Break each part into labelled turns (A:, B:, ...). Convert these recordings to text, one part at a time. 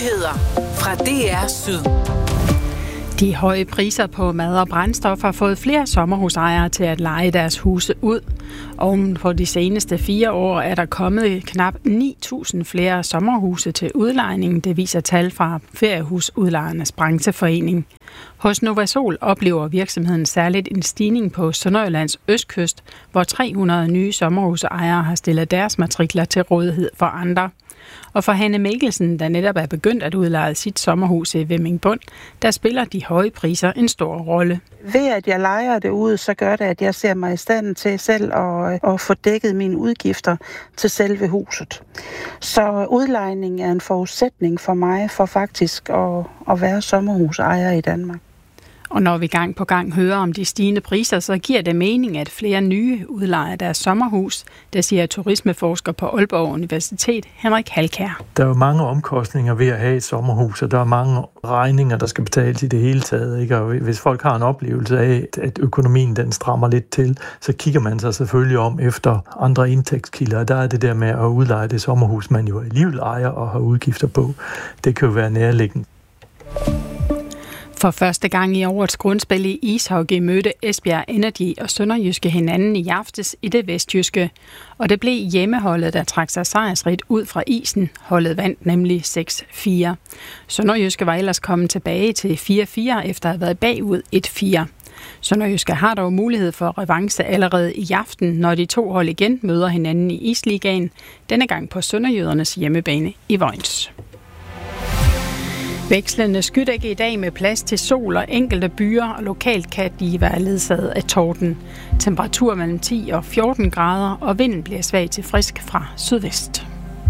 A: Nyheder fra DR Syd.
B: De høje priser på mad og brændstof har fået flere sommerhusejere til at leje deres huse ud. Oven for de seneste 4 år er der kommet knap 9.000 flere sommerhuse til udlejning, det viser tal fra Feriehusudlejernes brancheforening. Hos Novasol oplever virksomheden særligt en stigning på Sønderjyllands østkyst, hvor 300 nye sommerhusejere har stillet deres matrikler til rådighed for andre. Og for Hanne Mikkelsen, der netop er begyndt at udleje sit sommerhus i Vemmingbund, der spiller de høje priser en stor rolle.
C: Ved at jeg lejer det ud, så gør det, at jeg ser mig i stand til selv at få dækket mine udgifter til selve huset. Så udlejning er en forudsætning for mig for faktisk at være sommerhusejer i Danmark.
B: Og når vi gang på gang hører om de stigende priser, så giver det mening, at flere nye udlejer deres sommerhus. Det siger turismeforsker på Aalborg Universitet, Henrik Halkær.
D: Der er jo mange omkostninger ved at have et sommerhus, og der er mange regninger, der skal betales i det hele taget. Ikke? Og hvis folk har en oplevelse af, at økonomien den strammer lidt til, så kigger man sig selvfølgelig om efter andre indtægtskilder. Der er det der med at udleje det sommerhus, man jo alligevel ejer og har udgifter på. Det kan jo være nærliggende.
B: For første gang i årets grundspil i ishockey mødte Esbjerg Energy og Sønderjyske hinanden i aftes i det vestjyske. Og det blev hjemmeholdet, der trak sig sejrsrigt ud fra isen. Holdet vandt nemlig 6-4. Sønderjyske var ellers kommet tilbage til 4-4 efter at have været bagud 1-4. Sønderjyske har dog mulighed for revanche allerede i aften, når de to hold igen møder hinanden i Isligaen. Denne gang på Sønderjydernes hjemmebane i Vojens. Vekslende skydække i dag med plads til sol og enkelte byer, og lokalt kan de være ledsaget af torden. Temperatur mellem 10 og 14 grader, og vinden bliver svag til frisk fra sydvest.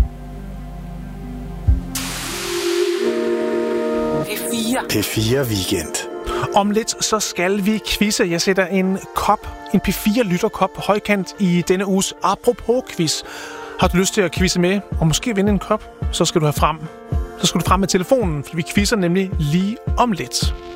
E: P4 Weekend.
F: Om lidt så skal vi quizze. Jeg sætter en P4-lytterkop højkant i denne uges Apropos-quiz. Har du lyst til at quizze med og måske vinde en kop, så skal du frem med telefonen, for vi quizzer nemlig lige om lidt.